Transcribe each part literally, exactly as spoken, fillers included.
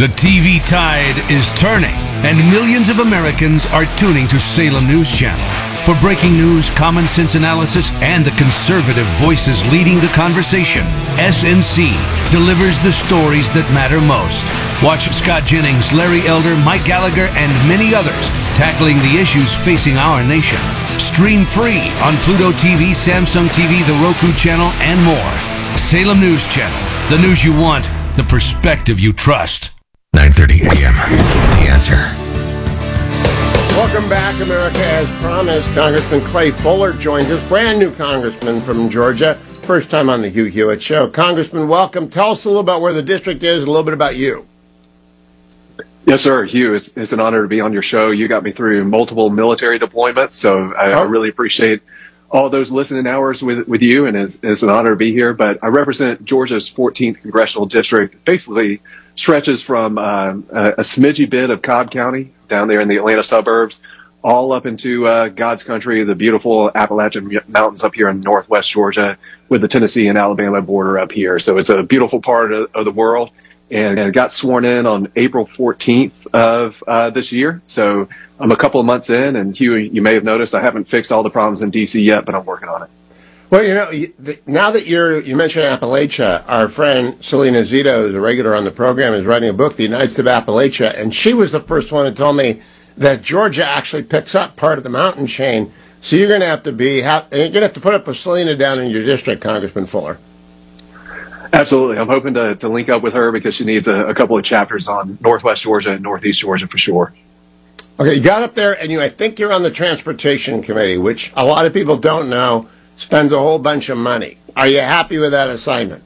The T V tide is turning, and millions of Americans are tuning to Salem News Channel. For breaking news, common sense analysis, and the conservative voices leading the conversation, S N C delivers the stories that matter most. Watch Scott Jennings, Larry Elder, Mike Gallagher, and many others tackling the issues facing our nation. Stream free on Pluto T V, Samsung T V, the Roku channel, and more. Salem News Channel. The news you want, the perspective you trust. nine thirty a.m. The Answer. Welcome back, America. As promised, Congressman Clay Fuller joins us, brand new congressman from Georgia. First time on the Hugh Hewitt Show. Congressman, welcome. Tell us a little about where the district is, a little bit about you. Yes, sir. Hugh, it's, it's an honor to be on your show. You got me through multiple military deployments, so I, oh. I really appreciate all those listening hours with with you, and it's, it's an honor to be here. But I represent Georgia's fourteenth congressional district, basically stretches from um, a, a smidgy bit of Cobb County down there in the Atlanta suburbs, all up into uh, God's country, the beautiful Appalachian Mountains up here in northwest Georgia, with the Tennessee and Alabama border up here. So it's a beautiful part of, of the world, and, and got sworn in on April fourteenth of uh, this year. So I'm a couple of months in, and Hugh, you may have noticed I haven't fixed all the problems in D C yet, but I'm working on it. Well, you know, now that you're, you mentioned Appalachia, our friend Selena Zito, who's a regular on the program, is writing a book, The United States of Appalachia, and she was the first one to tell me that Georgia actually picks up part of the mountain chain. So you're going to have to be, you're going to have to put up with Selena down in your district, Congressman Fuller. Absolutely. I'm hoping to, to link up with her because she needs a, a couple of chapters on northwest Georgia and northeast Georgia for sure. Okay, you got up there, and you, I think you're on the Transportation Committee, which a lot of people don't know spends a whole bunch of money. Are you happy with that assignment?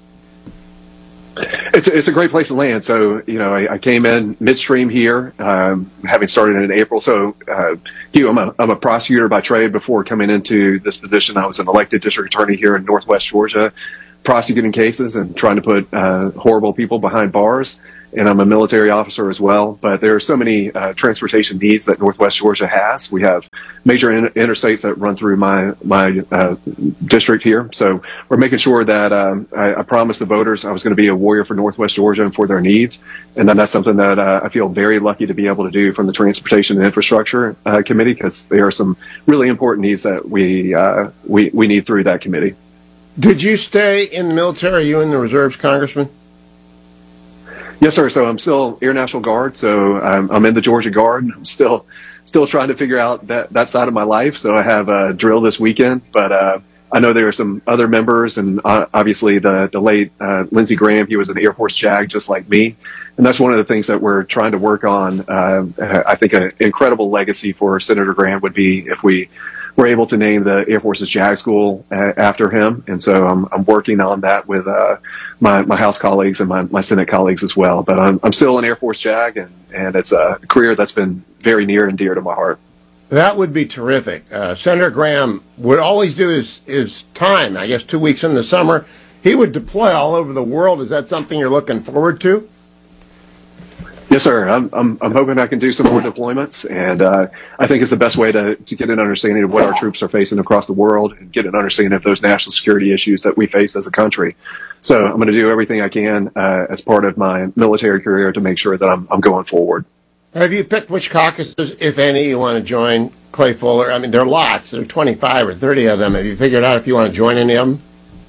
It's it's a great place to land. So, you know, I, I came in midstream here, um, having started in April. So, uh, you, I'm a I'm a prosecutor by trade. Before coming into this position, I was an elected district attorney here in northwest Georgia, prosecuting cases and trying to put uh, horrible people behind bars. And I'm a military officer as well. But there are so many uh, transportation needs that Northwest Georgia has. We have major in- interstates that run through my my uh, district here. So we're making sure that um, I, I promised the voters I was going to be a warrior for Northwest Georgia and for their needs. And then that's something that uh, I feel very lucky to be able to do from the Transportation and Infrastructure uh, Committee, because there are some really important needs that we uh, we we need through that committee. Did you stay in the military? Are you in the reserves, Congressman? Yes, sir. So I'm still Air National Guard. So I'm, I'm in the Georgia Guard. I'm still still trying to figure out that, that side of my life. So I have a drill this weekend, but uh, I know there are some other members, and uh, obviously the, the late uh, Lindsey Graham, he was an Air Force JAG just like me. And that's one of the things that we're trying to work on. Uh, I think an incredible legacy for Senator Graham would be if we were able to name the Air Force's JAG School uh, after him. And so I'm, I'm working on that with uh, my, my House colleagues and my, my Senate colleagues as well. But I'm, I'm still an Air Force JAG, and, and it's a career that's been very near and dear to my heart. That would be terrific. Uh, Senator Graham would always do his, his time, I guess two weeks in the summer. He would deploy all over the world. Is that something you're looking forward to? Yes, sir. I'm, I'm, I'm hoping I can do some more deployments, and uh, I think it's the best way to, to get an understanding of what our troops are facing across the world and get an understanding of those national security issues that we face as a country. So I'm going to do everything I can uh, as part of my military career to make sure that I'm, I'm going forward. Have you picked which caucuses, if any, you want to join, Clay Fuller? I mean, there are lots. There are twenty-five or thirty of them. Have you figured out if you want to join any of them?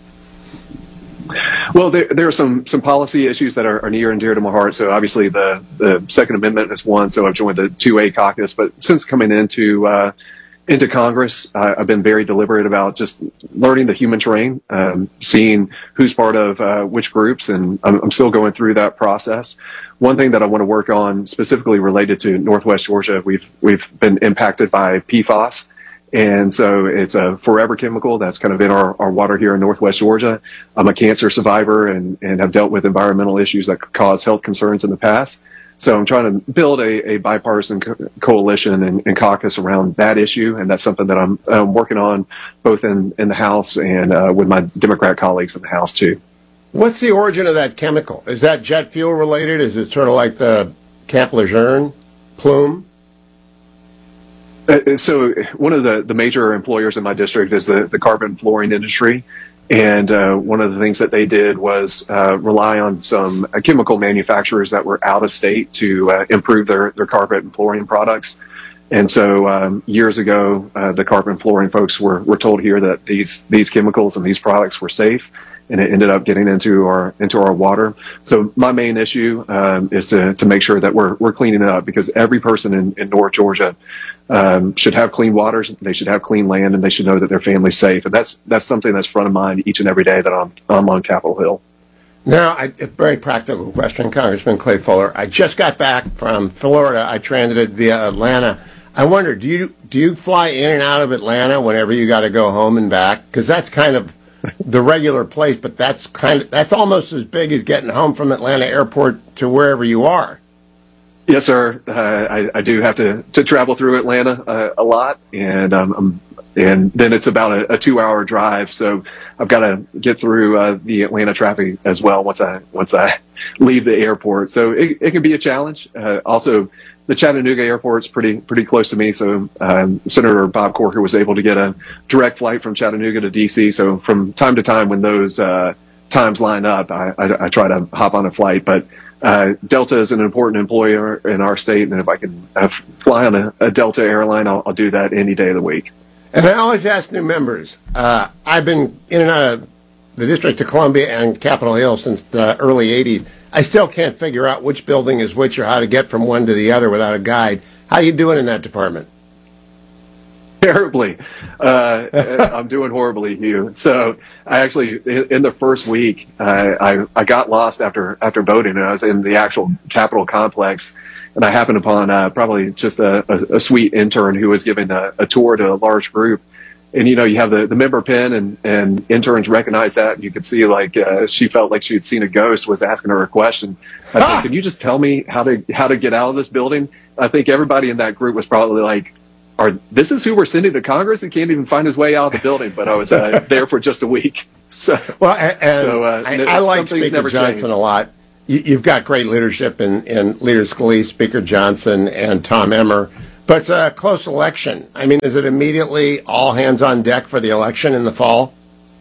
Well, there, there are some, some policy issues that are, are near and dear to my heart. So obviously the, the Second Amendment is one. So I've joined the two A caucus. But since coming into uh, into Congress, uh, I've been very deliberate about just learning the human terrain, um, seeing who's part of uh, which groups, and I'm, I'm still going through that process. One thing that I want to work on specifically related to Northwest Georgia, we've we've been impacted by P FAS. And so it's a forever chemical that's kind of in our, our water here in Northwest Georgia. I'm a cancer survivor and, and have dealt with environmental issues that could cause health concerns in the past. So I'm trying to build a, a bipartisan co- coalition and, and caucus around that issue. And that's something that I'm, I'm working on both in, in the House and uh, with my Democrat colleagues in the House too. What's the origin of that chemical? Is that jet fuel related? Is it sort of like the Camp Lejeune plume? Uh, so one of the, the major employers in my district is the, the carpet and flooring industry. And uh, one of the things that they did was uh, rely on some uh, chemical manufacturers that were out of state to uh, improve their, their carpet and flooring products. And so um, years ago, uh, the carpet and flooring folks were, were told here that these these chemicals and these products were safe, and it ended up getting into our into our water. So my main issue um, is to to make sure that we're we're cleaning it up, because every person in, in North Georgia um, should have clean waters, they should have clean land, and they should know that their family's safe. And that's that's something that's front of mind each and every day that I'm I'm on Capitol Hill. Now, I, a very practical question, Congressman Clay Fuller. I just got back from Florida. I transited via Atlanta. I wonder, do you do you fly in and out of Atlanta whenever you got to go home and back? Because that's kind of the regular place, but that's kind of that's almost as big as getting home from Atlanta Airport to wherever you are. Yes, sir. Uh, I, I do have to, to travel through Atlanta uh, a lot, and um, um, and then it's about a, a two-hour drive. So I've got to get through uh, the Atlanta traffic as well once I once I leave the airport. So it, it can be a challenge. Uh, also, the Chattanooga airport's pretty pretty close to me, so um, Senator Bob Corker was able to get a direct flight from Chattanooga to D C. So from time to time, when those uh, times line up, I, I, I try to hop on a flight. But uh, Delta is an important employer in our state, and if I can uh, fly on a, a Delta airline, I'll, I'll do that any day of the week. And I always ask new members. Uh, I've been in and out of the District of Columbia and Capitol Hill since the early eighties. I still can't figure out which building is which or how to get from one to the other without a guide. How you doing in that department? Terribly. Uh, I'm doing horribly, Hugh. So I actually, in, in the first week, uh, I, I got lost after, after voting, and I was in the actual Capitol complex, and I happened upon uh, probably just a, a, a sweet intern who was giving a, a tour to a large group. And, you know, you have the, the member pin, and, and interns recognize that. And you could see, like, uh, she felt like she had seen a ghost, was asking her a question. I Ah. said, can you just tell me how to how to get out of this building? I think everybody in that group was probably like, "Are this is who we're sending to Congress? He can't even find his way out of the building." But I was uh, there for just a week. So, Well, and, and so, uh, I, no- I like some things Speaker never Johnson change. a lot. You, you've got great leadership in, in Leader Scalise, Speaker Johnson, and Tom Emmer. But it's a close election. I mean, is it immediately all hands on deck for the election in the fall?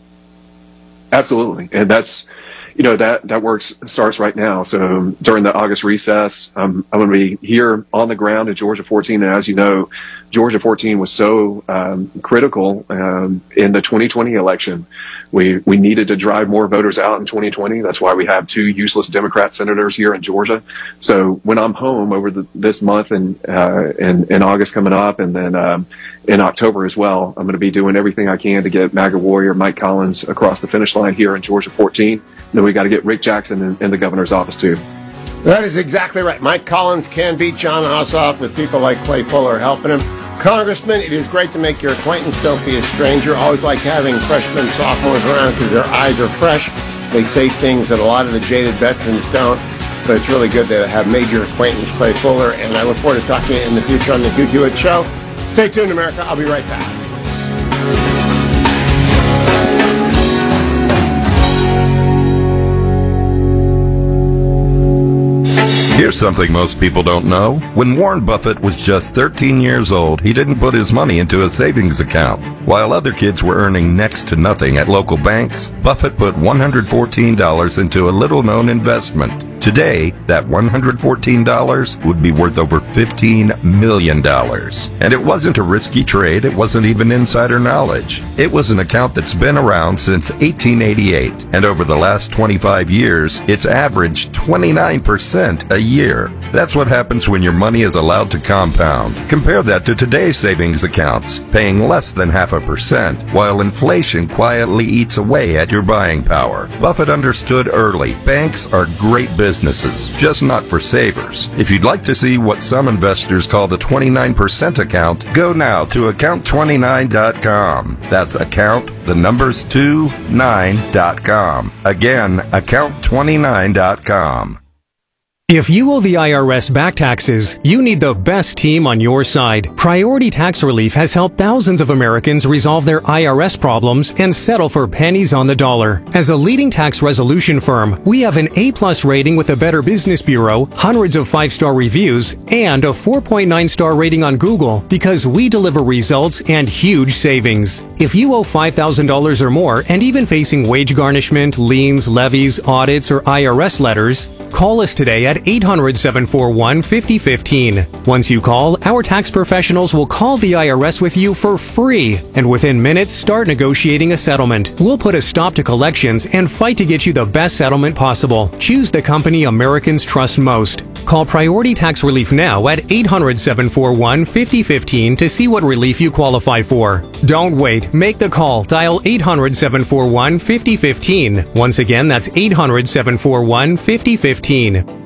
Absolutely. And that's, you know, that, that work starts right now. So during the August recess, um, I'm going to be here on the ground at Georgia fourteen. And as you know, Georgia fourteen was so um, critical um, in the twenty twenty election. We we needed to drive more voters out in twenty twenty. That's why we have two useless Democrat senators here in Georgia. So when I'm home over the, this month and uh, in, in August coming up, and then um, in October as well, I'm going to be doing everything I can to get MAGA warrior Mike Collins across the finish line here in Georgia fourteen. And then we got to get Rick Jackson in, in the governor's office too. That is exactly right. Mike Collins can beat John Ossoff with people like Clay Fuller helping him. Congressman, it is great to make your acquaintance. Don't be a stranger. Always like having freshmen and sophomores around because their eyes are fresh. They say things that a lot of the jaded veterans don't. But it's really good to have made your acquaintance, Clay Fuller. And I look forward to talking to you in the future on the Hugh Hewitt Show. Stay tuned, America. I'll be right back. Here's something most people don't know. When Warren Buffett was just thirteen years old, he didn't put his money into a savings account. While other kids were earning next to nothing at local banks, Buffett put one hundred fourteen dollars into a little-known investment. Today, that one hundred fourteen dollars would be worth over fifteen million dollars. And it wasn't a risky trade, it wasn't even insider knowledge. It was an account that's been around since eighteen eighty-eight, and over the last twenty-five years, it's averaged twenty-nine percent a year. That's what happens when your money is allowed to compound. Compare that to today's savings accounts, paying less than half a percent, while inflation quietly eats away at your buying power. Buffett understood early, banks are great businesses, just not for savers. If you'd like to see what some investors call the twenty-nine percent account, go now to account twenty-nine dot com. That's account, the numbers two, nine dot com. Again, account twenty-nine dot com. If you owe the I R S back taxes, you need the best team on your side. Priority Tax Relief has helped thousands of Americans resolve their I R S problems and settle for pennies on the dollar. As a leading tax resolution firm, we have an A-plus rating with the Better Business Bureau, hundreds of five-star reviews, and a four point nine star rating on Google because we deliver results and huge savings. If you owe five thousand dollars or more and even facing wage garnishment, liens, levies, audits, or I R S letters, call us today at eight hundred, seven four one, five oh one five. Once you call, our tax professionals will call the I R S with you for free, and within minutes start negotiating a settlement. We'll put a stop to collections and fight to get you the best settlement possible. Choose the company Americans trust most. Call Priority Tax Relief now at eight hundred, seven four one, five oh one five to see what relief you qualify for. Don't wait. Make the call. Dial eight hundred, seven four one, five oh one five. Once again, that's eight hundred, seven four one, five oh one five.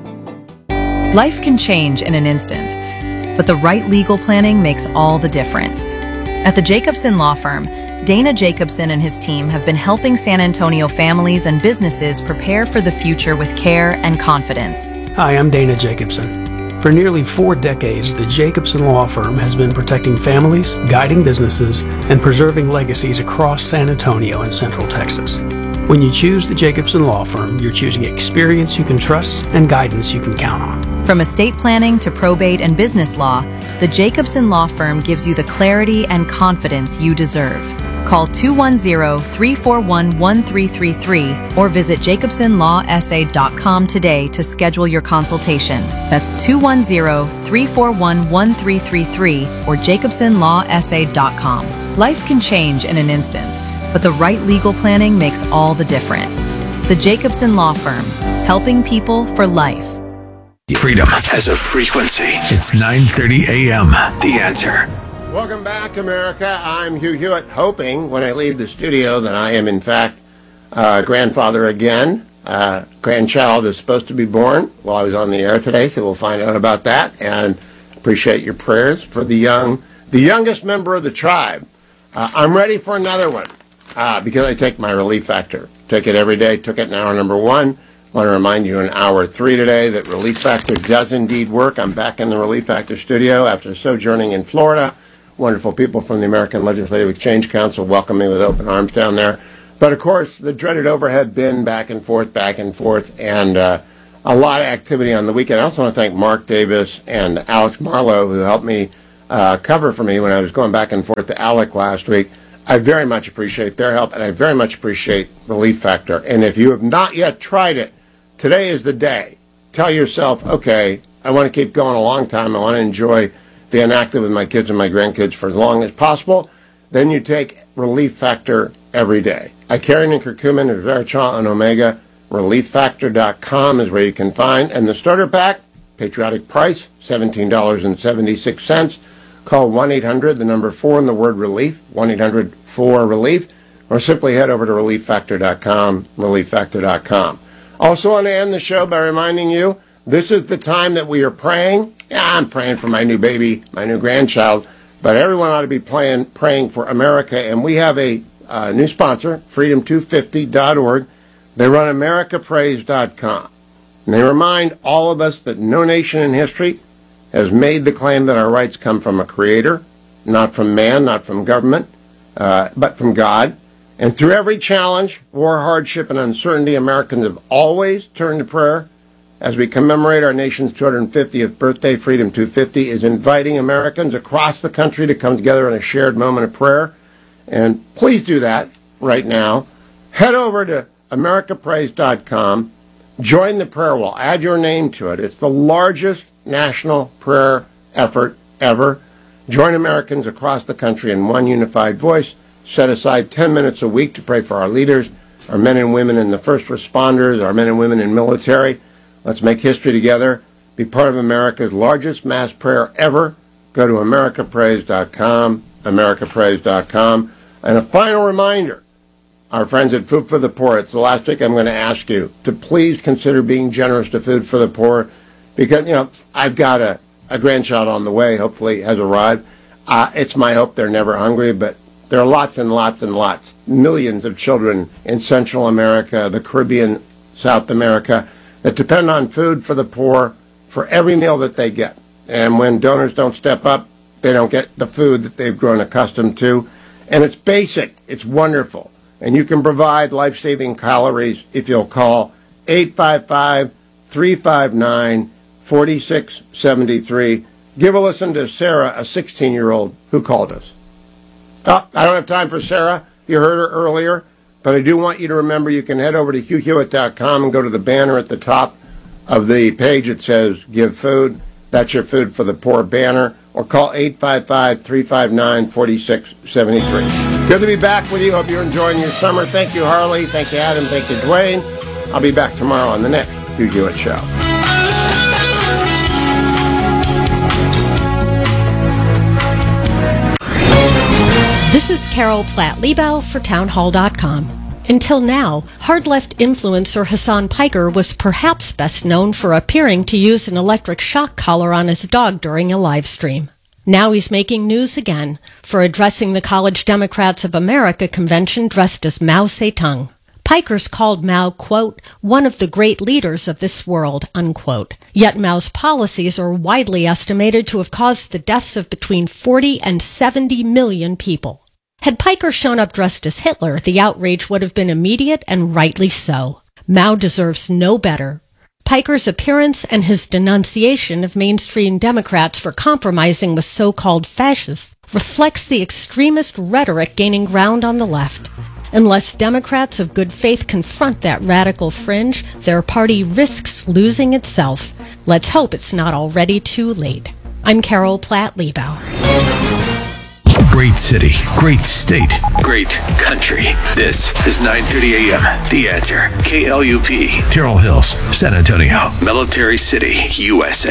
Life can change in an instant, but the right legal planning makes all the difference. At the Jacobson Law Firm, Dana Jacobson and his team have been helping San Antonio families and businesses prepare for the future with care and confidence. Hi, I'm Dana Jacobson. For nearly four decades, the Jacobson Law Firm has been protecting families, guiding businesses, and preserving legacies across San Antonio and Central Texas. When you choose the Jacobson Law Firm, you're choosing experience you can trust and guidance you can count on. From estate planning to probate and business law, the Jacobson Law Firm gives you the clarity and confidence you deserve. Call two one zero, three four one, one three three three or visit jacobson law s a dot com today to schedule your consultation. That's two one zero, three four one, one three three three or jacobson law s a dot com. Life can change in an instant, but the right legal planning makes all the difference. The Jacobson Law Firm, helping people for life. Freedom has a frequency. It's nine thirty a.m. The Answer. Welcome back, America. I'm Hugh Hewitt, hoping when I leave the studio that I am, in fact, uh, grandfather again. Uh, grandchild is supposed to be born while I was on the air today, so we'll find out about that. And appreciate your prayers for the young, the youngest member of the tribe. Uh, I'm ready for another one uh, because I take my Relief Factor. Take it every day. Took it in hour number one. I want to remind you in hour three today that Relief Factor does indeed work. I'm back in the Relief Factor studio after sojourning in Florida. Wonderful people from the American Legislative Exchange Council welcome me with open arms down there. But, of course, the dreaded overhead bin back and forth, back and forth, and uh, a lot of activity on the weekend. I also want to thank Mark Davis and Alex Marlowe, who helped me uh, cover for me when I was going back and forth to Alec last week. I very much appreciate their help, and I very much appreciate Relief Factor. And if you have not yet tried it, today is the day. Tell yourself, okay, I want to keep going a long time. I want to enjoy being active with my kids and my grandkids for as long as possible. Then you take Relief Factor every day. Icarian and curcumin, resveratrol, and omega. relief factor dot com is where you can find. And the starter pack, patriotic price, seventeen dollars and seventy-six cents. Call one eight hundred, the number four and the word relief, one eight hundred four relief, or simply head over to relief factor dot com, relief factor dot com. Also want to end the show by reminding you, this is the time that we are praying. Yeah, I'm praying for my new baby, my new grandchild, but everyone ought to be playing, praying for America. And we have a uh, new sponsor, freedom two fifty dot org. They run america praise dot com. And they remind all of us that no nation in history has made the claim that our rights come from a creator, not from man, not from government, uh, but from God. And through every challenge, war, hardship, and uncertainty, Americans have always turned to prayer. As we commemorate our nation's two hundred fiftieth birthday, Freedom two fifty is inviting Americans across the country to come together in a shared moment of prayer. And please do that right now. Head over to america praise dot com. Join the prayer wall. Add your name to it. It's the largest national prayer effort ever. Join Americans across the country in one unified voice. Set aside ten minutes a week to pray for our leaders, our men and women in the first responders, our men and women in military. Let's make history together. Be part of America's largest mass prayer ever. Go to america praise dot com, america praise dot com. And a final reminder, our friends at Food for the Poor, it's the last week I'm going to ask you to please consider being generous to Food for the Poor because, you know, I've got a, a grandchild on the way, hopefully has arrived. Uh, it's my hope they're never hungry, but there are lots and lots and lots, millions of children in Central America, the Caribbean, South America, that depend on Food for the Poor for every meal that they get. And when donors don't step up, they don't get the food that they've grown accustomed to. And it's basic. It's wonderful. And you can provide life-saving calories if you'll call eight five five, three five nine, four six seven three. Give a listen to Sarah, a sixteen-year-old who called us. Oh, I don't have time for Sarah. You heard her earlier. But I do want you to remember you can head over to hugh hewitt dot com and go to the banner at the top of the page. It says Give Food. That's your Food for the Poor banner. Or call eight five five, three five nine, four six seven three. Good to be back with you. Hope you're enjoying your summer. Thank you, Harley. Thank you, Adam. Thank you, Dwayne. I'll be back tomorrow on the next Hugh Hewitt Show. This is Carol Platt-Liebau for townhall dot com. Until now, hard-left influencer Hassan Piker was perhaps best known for appearing to use an electric shock collar on his dog during a live stream. Now he's making news again for addressing the College Democrats of America convention dressed as Mao Zedong. Piker's called Mao, quote, one of the great leaders of this world, unquote. Yet Mao's policies are widely estimated to have caused the deaths of between forty and seventy million people. Had Piker shown up dressed as Hitler, the outrage would have been immediate and rightly so. Mao deserves no better. Piker's appearance and his denunciation of mainstream Democrats for compromising with so-called fascists reflects the extremist rhetoric gaining ground on the left. Unless Democrats of good faith confront that radical fringe, their party risks losing itself. Let's hope it's not already too late. I'm Carol Platt-Liebau. Great city, great state, great country. This is nine thirty a.m. The Answer. K L U P. Terrell Hills, San Antonio. Military City, U S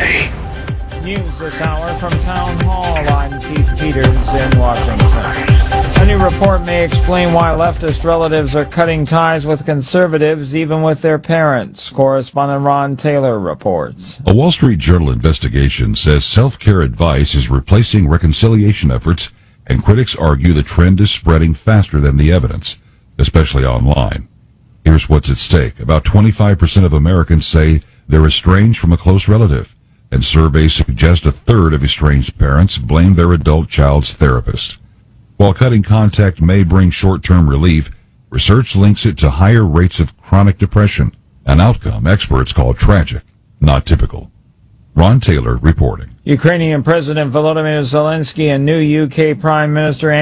A. News this hour from Town Hall. I'm Keith Peters in Washington. A new report may explain why leftist relatives are cutting ties with conservatives, even with their parents. Correspondent Ron Taylor reports. A Wall Street Journal investigation says self-care advice is replacing reconciliation efforts, and critics argue the trend is spreading faster than the evidence, especially online. Here's what's at stake. About twenty-five percent of Americans say they're estranged from a close relative, and surveys suggest a third of estranged parents blame their adult child's therapist. While cutting contact may bring short-term relief, research links it to higher rates of chronic depression, an outcome experts call tragic, not typical. Ron Taylor reporting. Ukrainian President Volodymyr Zelensky and new U K Prime Minister